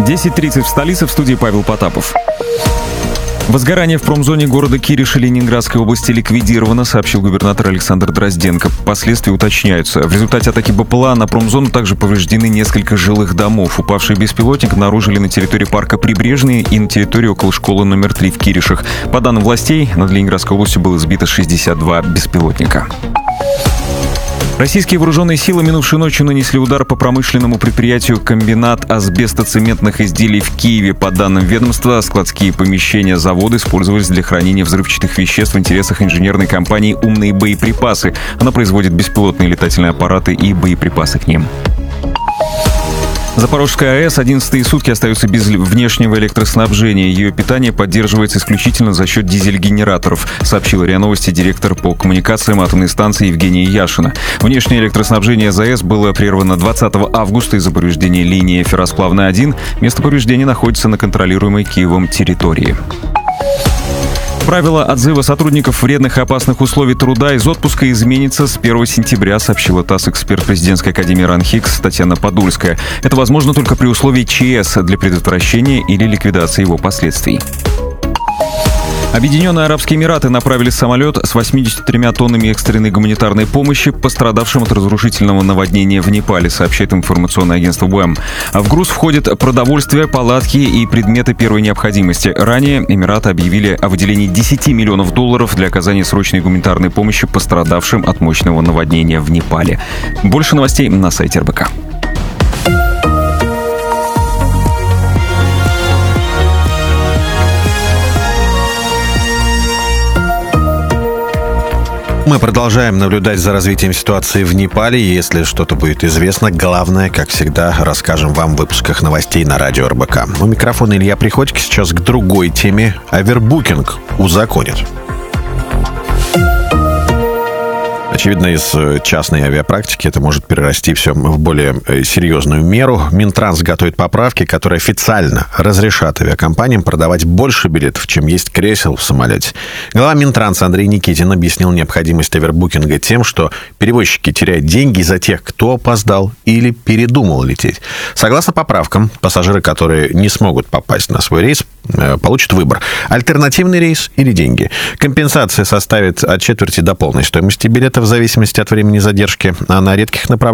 10:30 в столице, в студии Павел Потапов. Возгорание в промзоне города Кириши Ленинградской области ликвидировано, сообщил губернатор Александр Дрозденко. Последствия уточняются. В результате атаки БПЛА на промзону также повреждены несколько жилых домов. Упавший беспилотник обнаружили на территории парка Прибрежный и на территории около школы номер 3 в Киришах. По данным властей, над Ленинградской областью было сбито 62 беспилотника. Российские вооруженные силы минувшей ночью нанесли удар по промышленному предприятию «Комбинат асбестоцементных изделий» в Киеве. По данным ведомства, складские помещения завода использовались для хранения взрывчатых веществ в интересах инженерной компании «Умные боеприпасы». Она производит беспилотные летательные аппараты и боеприпасы к ним. Запорожская АЭС 11-е сутки остается без внешнего электроснабжения. Ее питание поддерживается исключительно за счет дизель-генераторов, сообщил РИА Новости директор по коммуникациям атомной станции Евгения Яшина. Внешнее электроснабжение ЗАЭС было прервано 20 августа из-за повреждения линии ферросплавной-1. Место повреждения находится на контролируемой Киевом территории. Правило отзыва сотрудников вредных и опасных условий труда из отпуска изменится с 1 сентября, сообщила ТАСС эксперт президентской академии РАНХИКС Татьяна Подольская. Это возможно только при условии ЧС для предотвращения или ликвидации его последствий. Объединенные Арабские Эмираты направили самолет с 83 тоннами экстренной гуманитарной помощи пострадавшим от разрушительного наводнения в Непале, сообщает информационное агентство БУЭМ. В груз входит продовольствие, палатки и предметы первой необходимости. Ранее Эмираты объявили о выделении $10 миллионов для оказания срочной гуманитарной помощи пострадавшим от мощного наводнения в Непале. Больше новостей на сайте РБК. Мы продолжаем наблюдать за развитием ситуации в Непале. Если что-то будет известно, главное, как всегда, расскажем вам в выпусках новостей на радио РБК. У микрофона Илья Приходько. Сейчас к другой теме. Овербукинг узаконят. Очевидно, из частной авиапрактики это может перерасти все в более серьезную меру. Минтранс готовит поправки, которые официально разрешат авиакомпаниям продавать больше билетов, чем есть кресел в самолете. Глава Минтранса Андрей Никитин объяснил необходимость овербукинга тем, что перевозчики теряют деньги из-за тех, кто опоздал или передумал лететь. Согласно поправкам, пассажиры, которые не смогут попасть на свой рейс, получат выбор: альтернативный рейс или деньги. Компенсация составит от четверти до полной стоимости билета в зависимости от времени задержки, а на редких направлениях